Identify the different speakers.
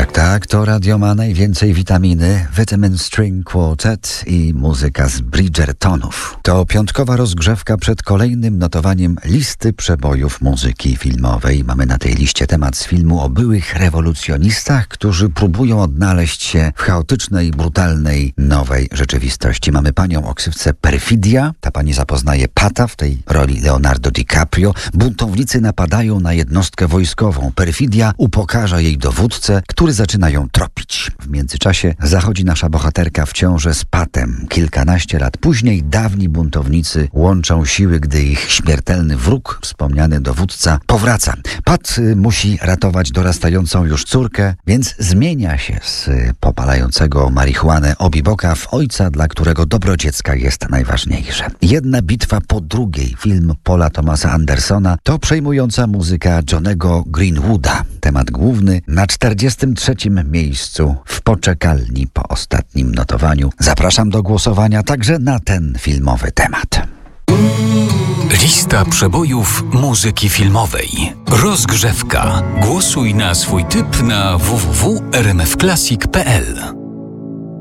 Speaker 1: Tak, to radio ma najwięcej witaminy, Vitamin String Quartet i muzyka z Bridgertonów. To piątkowa rozgrzewka przed kolejnym notowaniem listy przebojów muzyki filmowej. Mamy na tej liście temat z filmu o byłych rewolucjonistach, którzy próbują odnaleźć się w chaotycznej, brutalnej, nowej rzeczywistości. Mamy panią o ksywce Perfidia. Ta pani zapoznaje Pata, w tej roli Leonardo DiCaprio. Buntownicy napadają na jednostkę wojskową. Perfidia upokarza jej dowódcę, który zaczyna ją tropić. W międzyczasie zachodzi nasza bohaterka w ciążę z Patem. Kilkanaście lat później dawni buntownicy łączą siły, gdy ich śmiertelny wróg, wspomniany dowódca, powraca. Pat musi ratować dorastającą już córkę, więc zmienia się z popalającego marihuanę obiboka w ojca, dla którego dobro dziecka jest najważniejsze. Jedna bitwa po drugiej. Film Paula Thomasa Andersona to przejmująca muzyka Johnego Greenwooda. Temat główny na 43. miejscu w poczekalni po ostatnim notowaniu. Zapraszam do głosowania także na ten filmowy temat.
Speaker 2: Lista przebojów muzyki filmowej. Rozgrzewka. Głosuj na swój typ na www.rmfclassic.pl.